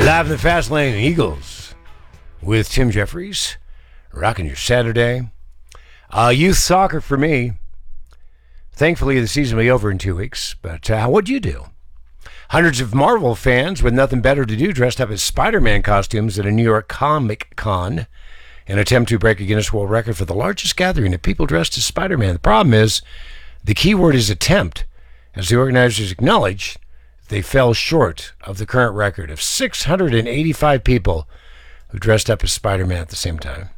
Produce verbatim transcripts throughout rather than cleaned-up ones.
Live in the Fast Lane, Eagles with Tim Jeffries, rocking your Saturday. Uh, youth soccer for me. Thankfully, the season will be over in two weeks, but uh, what'd you do? Hundreds of Marvel fans with nothing better to do dressed up as Spider-Man costumes at a New York Comic Con, an attempt to break a Guinness World Record for the largest gathering of people dressed as Spider-Man. The problem is, the key word is attempt, as the organizers acknowledge they fell short of the current record of six hundred eighty-five people who dressed up as Spider-Man at the same time.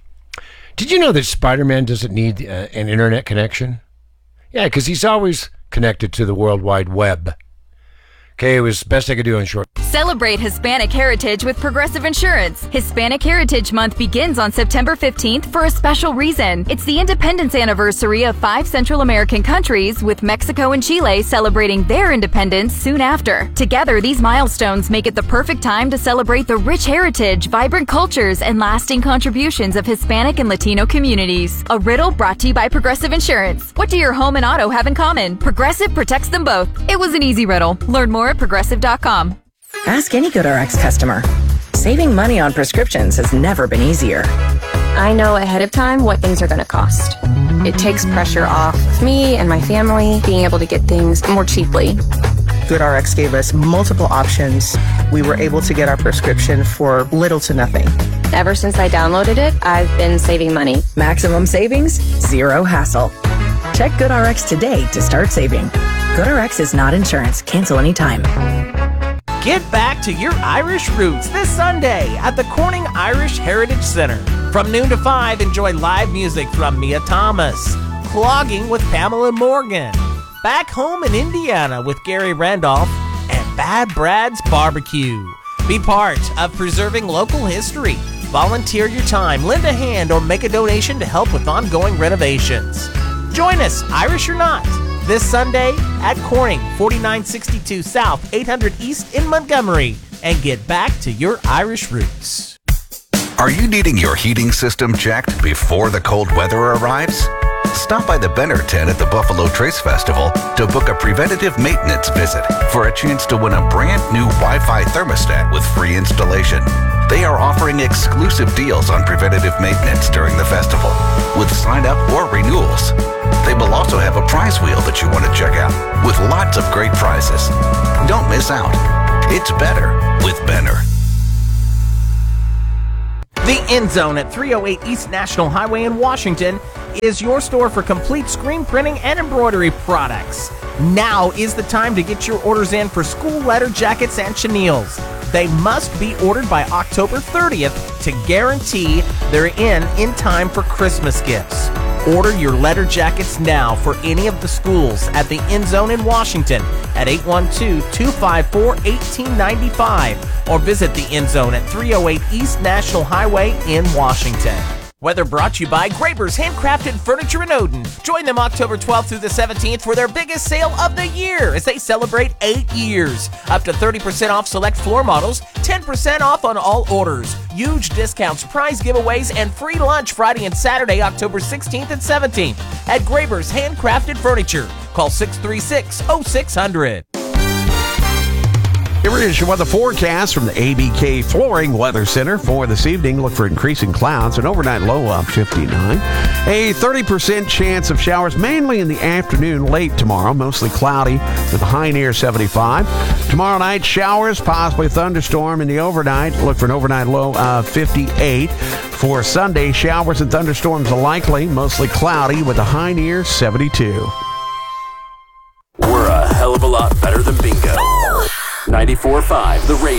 Did you know that Spider-Man doesn't need uh, an internet connection? Yeah, because he's always connected to the World Wide Web. Okay, it was the best I could do in short. Celebrate Hispanic Heritage with Progressive Insurance. Hispanic Heritage Month begins on September fifteenth for a special reason. It's the independence anniversary of five Central American countries, with Mexico and Chile celebrating their independence soon after. Together, these milestones make it the perfect time to celebrate the rich heritage, vibrant cultures, and lasting contributions of Hispanic and Latino communities. A riddle brought to you by Progressive Insurance. What do your home and auto have in common? Progressive protects them both. It was an easy riddle. Learn more at progressive dot com. Ask any GoodRx customer. Saving money on prescriptions has never been easier. I know ahead of time what things are going to cost. It takes pressure off of me and my family being able to get things more cheaply. GoodRx gave us multiple options. We were able to get our prescription for little to nothing. Ever since I downloaded it, I've been saving money. Maximum savings, zero hassle. Check GoodRx today to start saving. GoodRx is not insurance. Cancel anytime. Get back to your Irish roots this Sunday at the Corning Irish Heritage Center. From noon to five, enjoy live music from Mia Thomas, Clogging with Pamela Morgan, Back Home in Indiana with Gary Randolph, and Bad Brad's Barbecue. Be part of preserving local history. Volunteer your time, lend a hand, or make a donation to help with ongoing renovations. Join us, Irish or not, this Sunday at Corning, forty-nine sixty-two South, eight hundred East in Montgomery, and get back to your Irish roots. Are you needing your heating system checked before the cold weather arrives? Stop by the Benner tent at the Buffalo Trace Festival to book a preventative maintenance visit for a chance to win a brand new Wi-Fi thermostat with free installation. They are offering exclusive deals on preventative maintenance during the festival with sign-up or renewals. They will also have a prize wheel that you want to check out with lots of great prizes. Don't miss out. It's better with Benner. The End Zone at three oh eight East National Highway in Washington is your store for complete screen printing and embroidery products. Now is the time to get your orders in for school letter jackets and chenilles. They must be ordered by October thirtieth to guarantee they're in in time for Christmas gifts. Order your letter jackets now for any of the schools at the End Zone in Washington at eight one two, two five four, one eight nine five or visit the End Zone at three oh eight East National Highway in Washington. Weather brought to you by Graber's Handcrafted Furniture in Odin. Join them October twelfth through the seventeenth for their biggest sale of the year as they celebrate eight years. Up to thirty percent off select floor models, ten percent off on all orders. Huge discounts, prize giveaways, and free lunch Friday and Saturday, October sixteenth and seventeenth at Graber's Handcrafted Furniture. Call six three six, oh six hundred. Here is your weather forecast from the A B K Flooring Weather Center for this evening. Look for increasing clouds, an overnight low of fifty-nine. A thirty percent chance of showers, mainly in the afternoon, late tomorrow. Mostly cloudy with a high near seventy-five. Tomorrow night, showers, possibly thunderstorm in the overnight. Look for an overnight low of fifty-eight. For Sunday, showers and thunderstorms are likely, mostly cloudy with a high near seventy-two. We're a hell of a lot better than bingo. ninety-four point five, the radio.